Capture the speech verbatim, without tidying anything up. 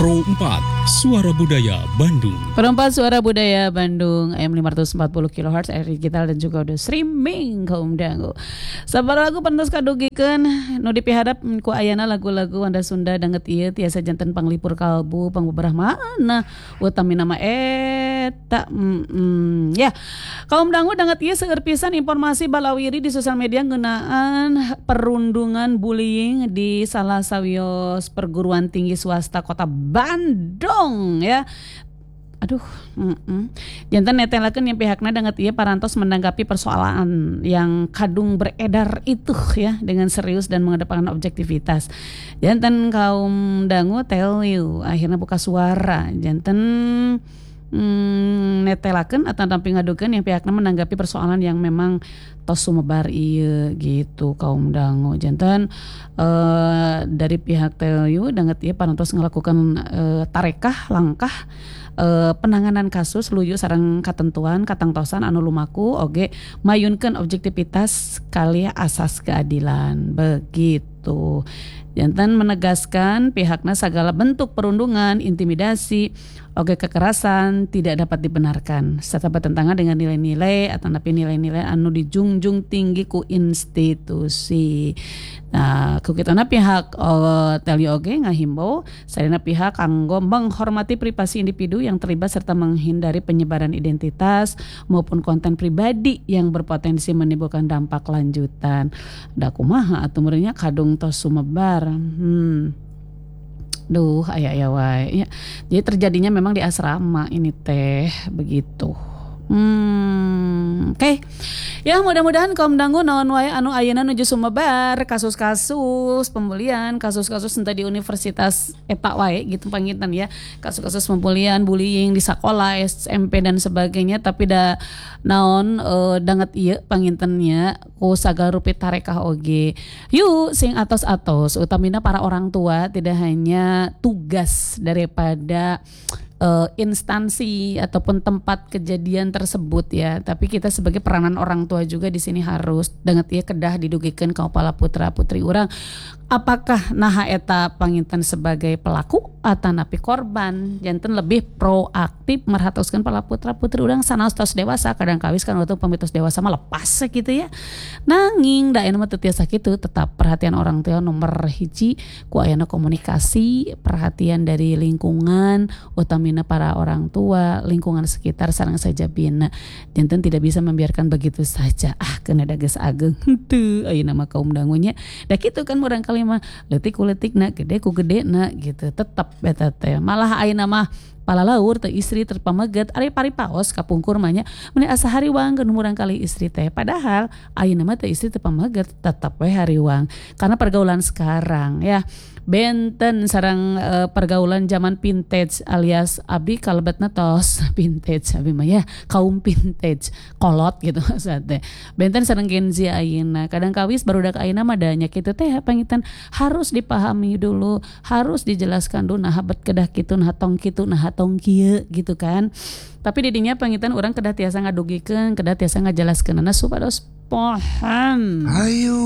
Pro empat, Suara Budaya Bandung. Pro empat Suara Budaya Bandung, A M lima ratus empat puluh kilohertz, air digital dan juga udah streaming kaum dangu. Sabar lagu pantas kadugikeun nu dipihadap ku ayana lagu-lagu Wanda Sunda danget ieu tiasa janten panglipur kalbu pangbeberah mana utami nama eta mm, mm, ya. Kaum dangu danget ieu seueur pisan informasi balawiri di sosial media ngeunaan perundungan bullying di salah sawios perguruan tinggi swasta Kota Bandung ya. Aduh, mm-mm. jantan netelakeun yang pihakna danget ieu parantos menanggapi persoalan yang kadung beredar itu ya dengan serius dan mengedepankan objektivitas. Jantan kaum dangu tell you akhirnya buka suara. Jantan mm, netelakeun atau tamping ngadukeun yang pihakna menanggapi persoalan yang memang tos sumebar ieu gitu kaum dangu. Jantan uh, dari pihak tell you danget ieu parantos ngelakukan uh, tarekah langkah Uh, penanganan kasus luyu sareng katentuan katangtosan anu lumaku oge mayunkeun objektivitas kali asas keadilan begitu. Jantan menegaskan pihakna sagala bentuk perundungan, intimidasi, oge kekerasan tidak dapat dibenarkan serta bertentangan dengan nilai-nilai atau napi nilai-nilai anu dijunjung tinggi ku institusi. Nah, kukitana pihak uh, teli oge ngahimbau sarena pihak kanggo menghormati privasi individu yang terlibat serta menghindari penyebaran identitas maupun konten pribadi yang berpotensi menimbulkan dampak lanjutan. Da kumaha atuh meureunnya kadung tos sumebar. Hmm. Duh, aya-aya wae ya. Jadi terjadinya memang di asrama ini teh begitu. Hmm, oke. Okay. Ya mudah-mudahan kaum dangu naon wae anu ayeuna nuju sumebar kasus-kasus pembulian, kasus-kasus enta di universitas eta wae gitu pangitan ya. Kasus-kasus pembulian, bullying di sekolah, S M P dan sebagainya tapi da naon uh, danget ieu pangintennya ku sagarupi tarekah oge. Yuk sing atos-atos utamina para orang tua tidak hanya tugas daripada Uh, instansi ataupun tempat kejadian tersebut ya, tapi kita sebagai peranan orang tua juga di sini harus danget ieu kedah didugikeun ka kepala putra putri urang apakah naha eta panginten sebagai pelaku atau napi korban. Janten lebih proaktif merhatoskeun para putra putri urang sanaos tos dewasa kadang kawis kan waktu pamitos dewasa mah lepas gitu ya. Nanging da aya mah teu tiasa kitu, tetap perhatian orang tua nomor hiji ku ayana komunikasi, perhatian dari lingkungan utami para orang tua, lingkungan sekitar sareng sajabina. Janten tidak bisa membiarkan begitu saja. Ah, kena dages ageng. Henteu ayeuna mah kaum dangunya. Da kitu kan murang kali mah leutik ku leutikna, gede ku gedena gitu. Tetep eta teh. Malah ayeuna mah palalaur teh istri terpameget ari paripaos kapungkur mah nya meni asa hariwang geus murang kali istri teh. Padahal ayeuna mah teh istri terpameget tetep we hariwang. Karena pergaulan sekarang ya benten sareng uh, pergaulan zaman vintage alias abdi kalebetna tos vintage abi mah ya kaum vintage kolot gitu maksudnya benten sareng Gen Z ayeuna kadang kawis barudak ayeuna mah da nya kitu teh pangitan harus dipahami dulu, harus dijelaskan dulu nah bet kedah kitu nah tong kitu nah tong kieu gitu kan. Tapi didinya pangitan urang kedah tiasa ngadugikeun, kedah tiasa ngajelaskeunana supados paham. Ayo